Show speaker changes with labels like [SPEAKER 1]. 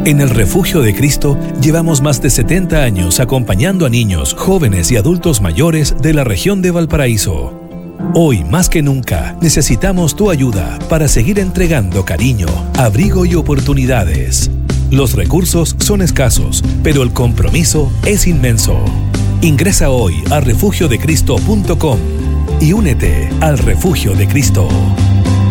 [SPEAKER 1] En el Refugio de Cristo llevamos más de 70 años acompañando a niños, jóvenes y adultos mayores de la región de Valparaíso. Hoy, más que nunca, necesitamos tu ayuda para seguir entregando cariño, abrigo y oportunidades. Los recursos son escasos, pero el compromiso es inmenso. Ingresa hoy a refugiodecristo.com y únete al Refugio de Cristo.